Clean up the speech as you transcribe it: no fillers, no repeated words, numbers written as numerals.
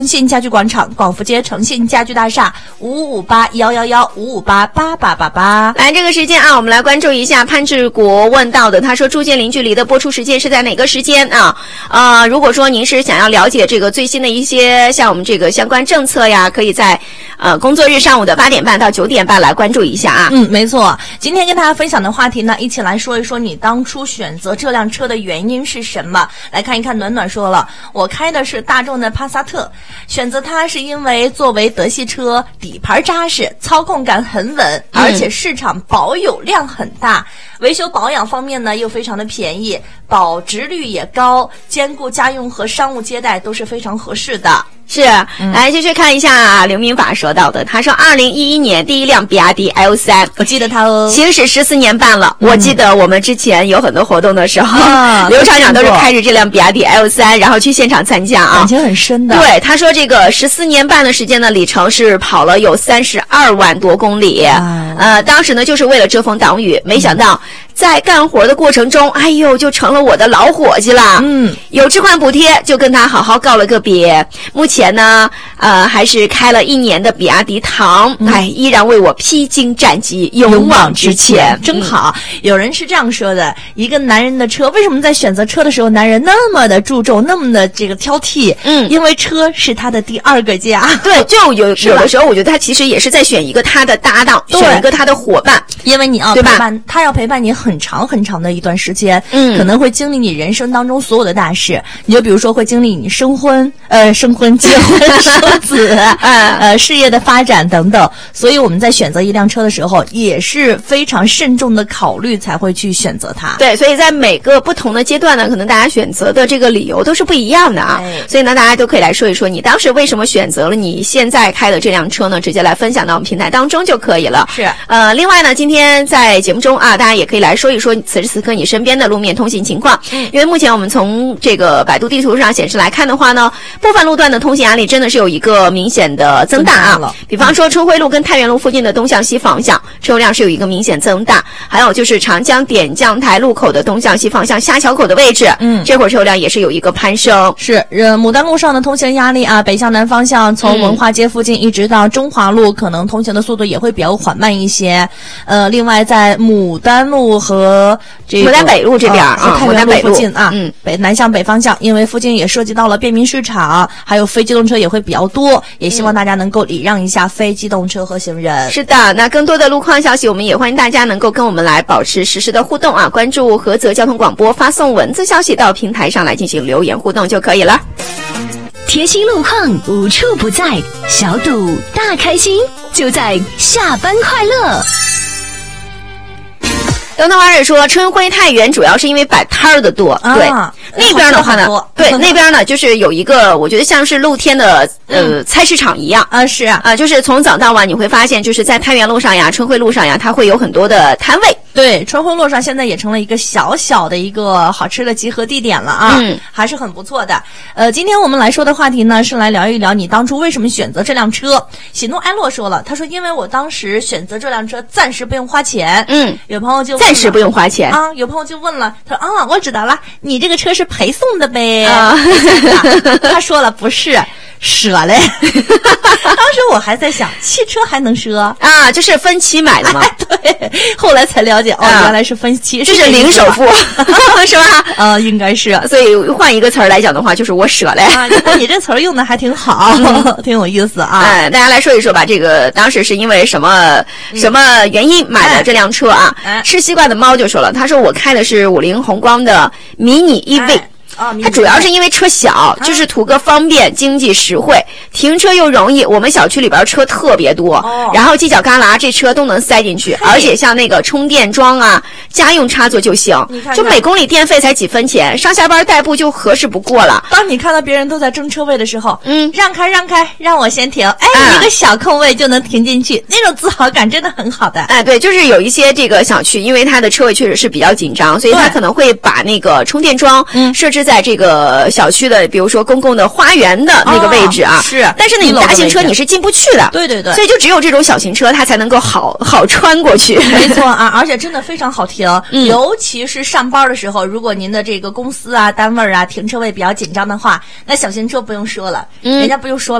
诚信家居广场广福街诚信家居大厦558-111-558-8888。 来，这个时间啊，我们来关注一下潘志国问到的，他说住建零距离的播出时间是在哪个时间啊？如果说您是想要了解这个最新的一些像我们这个相关政策呀，可以在工作日上午的8点半到9点半来关注一下啊。 没错，今天跟大家分享的话题呢，一起来说一说你当初选择这辆车的原因是什么。来看一看，暖暖说了，我开的是大众的帕萨特，选择它是因为作为德系车，底盘扎实，操控感很稳，而且市场保有量很大，维修保养方面呢又非常的便宜，保值率也高，兼顾家用和商务接待都是非常合适的。 是，来继续看一下刘明法说到的，他说2011年第一辆比亚迪 L3， 我记得他哦， 行驶14年半了。我记得我们之前有很多活动的时候，刘厂长都是开着这辆比亚迪 L3， 然后去现场参加啊， 感情很深的。 对，他说这个14年半的时间的里程是跑了有32万多公里，当时呢就是为了遮风挡雨，没想到在干活的过程中，哎呦，就成了我的老伙计了。有置换补贴，就跟他好好告了个别。目前呢，还是开了1年的比亚迪唐，依然为我披荆斩棘，勇往直前， 真好。有人是这样说的：一个男人的车，为什么在选择车的时候，男人那么的注重，那么的这个挑剔？因为车是他的第二个家。 对，就有的时候，我觉得他其实也是在选一个他的搭档，选一个他的伙伴， 因为你要陪伴他，要陪伴你很长很长的一段时间，可能会经历你人生当中所有的大事。你就比如说会经历你结婚、生子，事业的发展等等。所以我们在选择一辆车的时候，也是非常慎重的考虑才会去选择它。 对，所以在每个不同的阶段呢，可能大家选择的这个理由都是不一样的啊。所以呢，大家都可以来说一说你当时为什么选择了你现在开的这辆车呢？直接来分享到我们平台当中就可以了。 是， 另外呢，今天在节目中啊，大家也可以来说一说此时此刻你身边的路面通行情况。因为目前我们从这个百度地图上显示来看的话呢，部分路段的通行压力真的是有一个明显的增大啊。比方说春晖路跟太原路附近的东向西方向车流量是有一个明显增大，还有就是长江点将台路口的东向西方向下桥口的位置，这会儿车流量也是有一个攀升。 是，牡丹路上的通行压力啊，北向南方向从文化街附近一直到中华路，可能通行的速度也会比较缓慢一些。另外在牡丹路和这个牡丹北路这边太原路附近啊，南向北方向，因为附近也涉及到了便民市场，还有非机动车也会比较多，也希望大家能够礼让一下非机动车和行人。 是的，那更多的路况消息，我们也欢迎大家能够跟我们来保持实时的互动啊！关注菏泽交通广播，发送文字消息到平台上来进行留言互动就可以了。 贴心路况无处不在，小赌大开心，就在下班快乐。 东东华蕊说，春晖太原主要是因为摆摊儿的多，对，那边的话呢，对，那边呢就是有一个，我觉得像是露天的菜市场一样啊，是啊， 就是从早到晚你会发现，就是在太原路上呀、春晖路上呀，它会有很多的摊位。 对，春晖路上现在也成了一个小小的一个好吃的集合地点了啊，还是很不错的。今天我们来说的话题呢，是来聊一聊你当初为什么选择这辆车。喜怒哀乐说了，他说因为我当时选择这辆车暂时不用花钱。有朋友就问了， 暂时不用花钱啊，有朋友就问了，他说我知道了，你这个车是陪送的呗？他说了不是。赊嘞！当时我还在想，汽车还能赊啊？这是分期买的吗？ 对，后来才了解，原来是分期， 这是零首付，是吧？ 应该是。 所以换一个词儿来讲的话，就是我赊嘞。 你这词儿用的还挺好，挺有意思啊。 大家来说一说吧，这个当时是因为什么原因买的这辆车啊？吃西瓜的猫就说了，他说我开的是50宏光的迷你 EV。它主要是因为车小，就是图个方便、经济实惠，停车又容易。我们小区里边车特别多，然后犄角旮旯这车都能塞进去，而且像那个充电桩啊、家用插座就行，就每公里电费才几分钱，上下班代步就合适不过了。 当你看到别人都在争车位的时候，让开，让我先停，一个小空位就能停进去，那种自豪感真的很好的。 对，就是有一些这个小区，因为它的车位确实是比较紧张，所以它可能会把那个充电桩设置是在这个小区的，比如说公共的花园的那个位置啊。 是。 但是呢，你大型车你是进不去的。 对对对。 所以就只有这种小型车，它才能够好穿过去。 没错啊，而且真的非常好停，尤其是上班的时候，如果您的这个公司啊、单位啊停车位比较紧张的话，那小型车不用说了，人家不用说了。